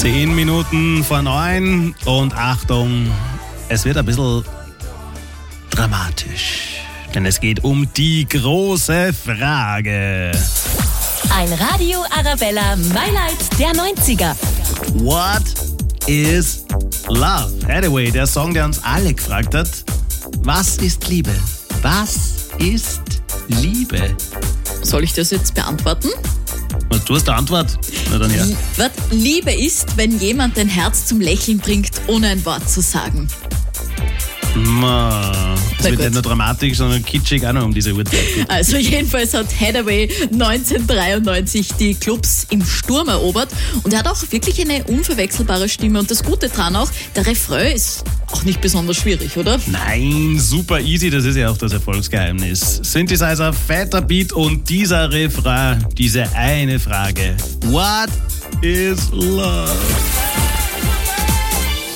10 Minuten vor 9 und Achtung, es wird ein bisschen dramatisch, denn es geht um die große Frage. Ein Radio Arabella Highlight der 90er. What is love? Anyway, der Song, der uns alle gefragt hat, was ist Liebe? Was ist Liebe? Soll ich das jetzt beantworten? Und du hast die Antwort? Na dann ja. Liebe ist, wenn jemand dein Herz zum Lächeln bringt, ohne ein Wort zu sagen. Das wird nicht nur dramatisch, sondern kitschig auch noch um diese Uhrzeit. Also jedenfalls hat Hathaway 1993 die Clubs im Sturm erobert und er hat auch wirklich eine unverwechselbare Stimme. Und das Gute dran auch, der Refrain ist auch nicht besonders schwierig, oder? Nein, super easy, das ist ja auch das Erfolgsgeheimnis. Synthesizer, fetter Beat und dieser Refrain, diese eine Frage. What is love?